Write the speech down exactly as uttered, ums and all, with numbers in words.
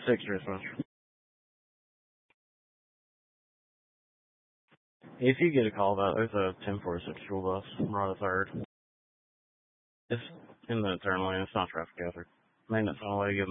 six, Christmas. If you get a call about, there's a ten forty-six school bus, right at third. It's in the turn lane. It's not traffic hazard. Maintenance on the way to give